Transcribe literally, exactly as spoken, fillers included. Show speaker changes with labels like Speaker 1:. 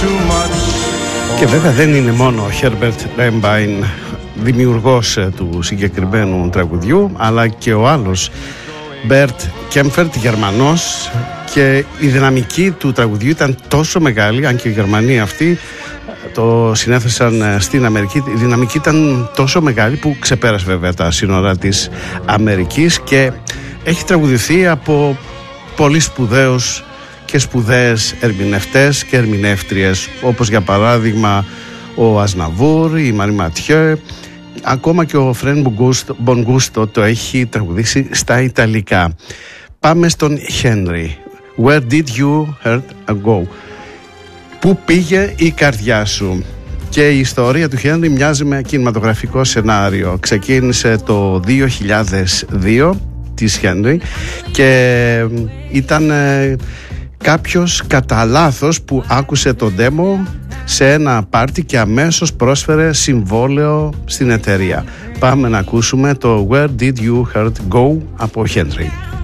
Speaker 1: Και βέβαια δεν είναι μόνο ο Herbert Reimbein δημιουργός του συγκεκριμένου τραγουδιού, αλλά και ο άλλος Bert Kaempfert, Γερμανός, και η δυναμική του τραγουδιού ήταν τόσο μεγάλη, αν και οι Γερμανοί αυτοί το συνέθεσαν στην Αμερική, η δυναμική ήταν τόσο μεγάλη που ξεπέρασε βέβαια τα σύνορα της Αμερικής και έχει τραγουδηθεί από πολύ σπουδαίους και σπουδαίες ερμηνευτές και ερμηνεύτριες, όπως για παράδειγμα ο Ασναβούρ, η Μαρή Ματιέ, ακόμα και ο Φρεν Μπονγκούστο το έχει τραγουδήσει στα Ιταλικά. Πάμε στον Χένρι. Where did you heart go? Πού πήγε η καρδιά σου? Και η ιστορία του Χένρι μοιάζει με κινηματογραφικό σενάριο. Ξεκίνησε το δύο χιλιάδες δύο της Χένρι και ήταν ε, κάποιος κατά λάθος που άκουσε το demo σε ένα πάρτι και αμέσως πρόσφερε συμβόλαιο στην εταιρεία. Πάμε να ακούσουμε το Where did you heart go από Χένρι.